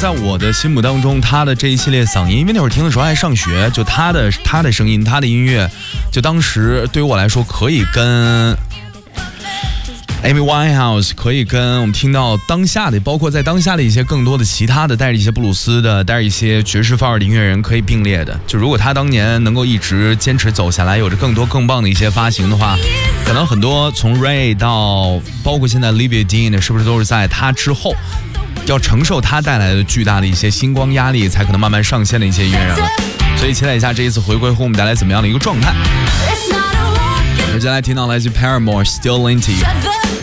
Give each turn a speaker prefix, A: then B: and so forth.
A: 在我的心目当中，他的这一系列嗓音，因为那会儿听的时候还上学，就他的声音，他的音乐，就当时对于我来说可以跟Amy Winehouse， 可以跟我们听到当下的，包括在当下的一些更多的其他的带着一些布鲁斯的、带着一些爵士范儿的音乐人可以并列的。就如果他当年能够一直坚持走下来，有着更多更棒的一些发行的话，可能很多从 Ray 到包括现在 Olivia Dean， 是不是都是在他之后要承受他带来的巨大的一些星光压力，才可能慢慢上线的一些音乐人了。所以期待一下这一次回归会我们带来怎么样的一个状态。接下来听到来自 Paramore Still Into You。